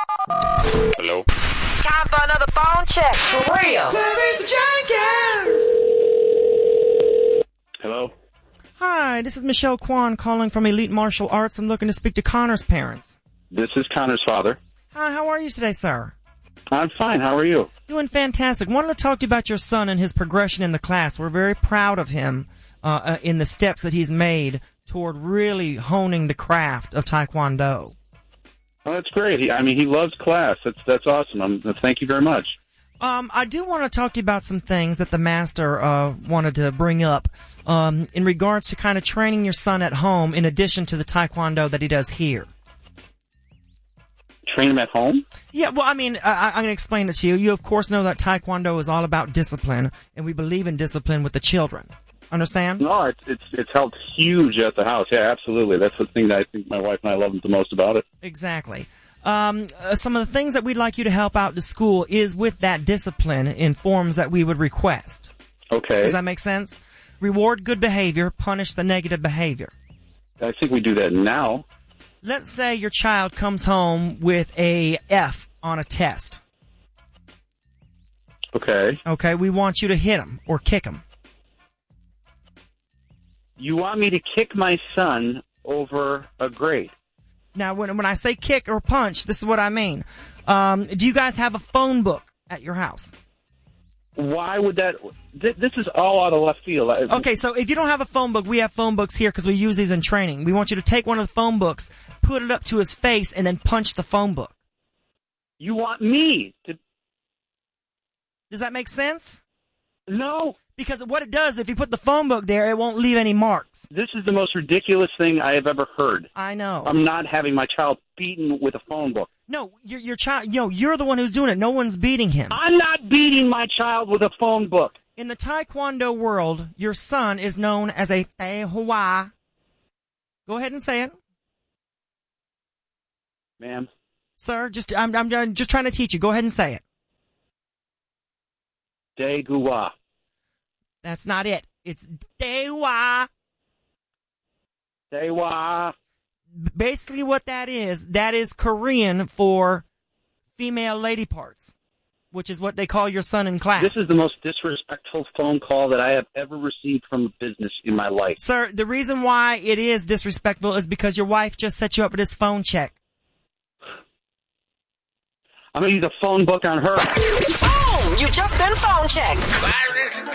Hello? Time for another phone check. For real. Clarice Jenkins! Hello? Hi, this is Michelle Kwan calling from Elite Martial Arts. I'm looking to speak to Connor's parents. This is Connor's father. Hi, how are you today, sir? I'm fine. How are you? Doing fantastic. Wanted to talk to you about your son and his progression in the class. We're very proud of him in the steps that he's made toward really honing the craft of Taekwondo. Oh, that's great. He loves class. That's awesome. Thank you very much. I do want to talk to you about some things that the master wanted to bring up in regards to kind of training your son at home in addition to the Taekwondo that he does here. Train him at home? Yeah, well, I'm going to explain it to you. You, of course, know that Taekwondo is all about discipline, and we believe in discipline with the children. Understand? No, it's helped huge at the house. Yeah, absolutely. That's the thing that I think my wife and I love the most about it. Exactly. Some of the things that we'd like you to help out the school is with that discipline in forms that we would request. Okay. Does that make sense? Reward good behavior, punish the negative behavior. I think we do that now. Let's say your child comes home with a F on a test. Okay. Okay, we want you to hit him or kick him. You want me to kick my son over a grade? Now, when I say kick or punch, this is what I mean. Do you guys have a phone book at your house? Why would that... This is all out of left field. Okay, so if you don't have a phone book, we have phone books here because we use these in training. We want you to take one of the phone books, put it up to his face, and then punch the phone book. You want me to... Does that make sense? No. Because what it does, if you put the phone book there, it won't leave any marks. This is the most ridiculous thing I have ever heard. I know. I'm not having my child beaten with a phone book. No, your child. You're the one who's doing it. No one's beating him. I'm not beating my child with a phone book. In the Taekwondo world, your son is known as a Tae Hwa. Go ahead and say it, Ma'am. sir. I'm just trying to teach you. Go ahead and say it. Tae Hwa. That's not it. It's Tae Hwa. Tae Hwa. Basically what that is Korean for female lady parts, which is what they call your son in class. This is the most disrespectful phone call that I have ever received from a business in my life. Sir, the reason why it is disrespectful is because your wife just set you up with this phone check. I'm going to use a phone book on her. Boom! You just been phone checked.